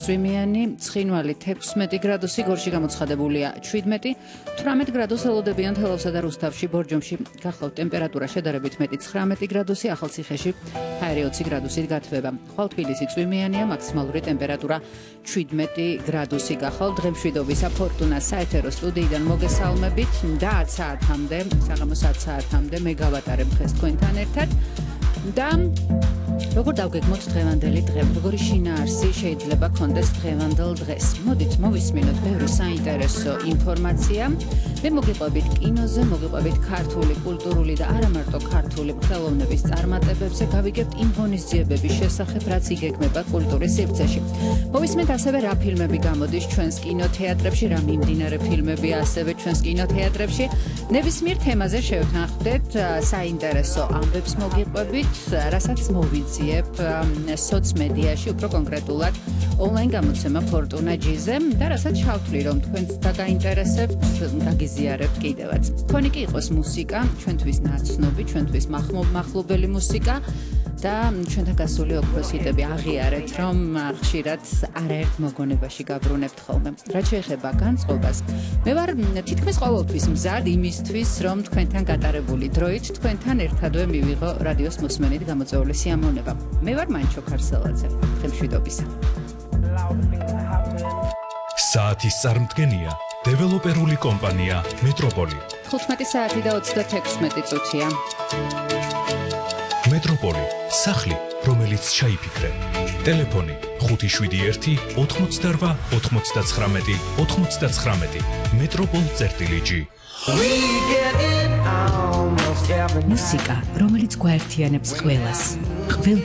ზვიმიანი, ცხინვალი 16 გრადუსი, გორში გამოცხადებულია 17, 18 გრადუს ელოდებიან თელავსა და რუსთავში, ბორჯომში გახლავთ ტემპერატურა შედარებით მეტი 19 გრადუსი, ახალციხეში ჰაერი 20 გრადუსით გათბება. ხვალ თბილისი წვიმიანია, მაქსიმალური ტემპერატურა 17 გრადუსი გახლავთ. დღემშვიდობისა ფორტუნა საეთერო სტუდიიდან მოგესალმებით და 10 საათამდე, საღამოს 10 საათამდე მე გავატარებ დღეს თქვენთან ერთად. და როგორ დავგეგმოთ დღევანდელი დღე, როგორი შინაარსი შეიძლება გქონდეს დღევანდელ დღეს. მოდით მოვისმინოთ ბევრი საინტერესო ინფორმაცია. მე მოგიყვებით კინოზე, მოგიყვებით ქართული, კულტურული და არა მარტო ქართული ხელოვნების წარმატებებზე, გავიგებთ იმ ღონისძიებების შესახებ, რაც იგეგმება კულტურის სივრცეში. მოვისმენთ ასევე რა ფილმები გამოდის ჩვენს კინოთეატრებში, რა მიმდინარე ფილმებია ასევე ჩვენს კინოთეატრებში. ნებისმიერ თემაზე შევთანხმდეთ საინტერესო ამბებს მოგიყვებით, რასაც მოვიძიებ სოციმედიაში, უფრო კონკრეტულად ონლაინ გამოცემა ფორტუნა ჯიზე და რასაც ჩავთვლი, რომ თქვენც დაგაინტერესებთ, დაგიზიარებთ კიდევაც. თქვენი კი იყოს მუსიკა, ჩვენთვის ნაცნობი, ჩვენთვის მახლობელი მუსიკა და ჩვენთან გასული ოქროს ჰიტები აღიარეთ, რომ ხშირად არაერთ მოგონებაში გაბრუნებთ ხოლმე. რაც შეეხება განწყობას, მე ვარ თითქმის ყოველთვის მზად იმისთვის, რომ თქვენთან გატარებული დროით თქვენთან ერთადვე მივიღო რადიოს მოსმენით გამოწვეული სიამოვნება. მე ვარ მანჩო ქარსელაძე. ხემშვიდობისა. საათის წარმდგენია დეველოპერული კომპანია მეტროპოლი. 15 საათი და 36 წუთია. მეტროპოლი, სახლი, რომელიც ჩაიფიქრე. ტელეფონი 571 88 99 99. Metropol.gi. მუსიკა, რომელიც გვაერთიანებს ყველას.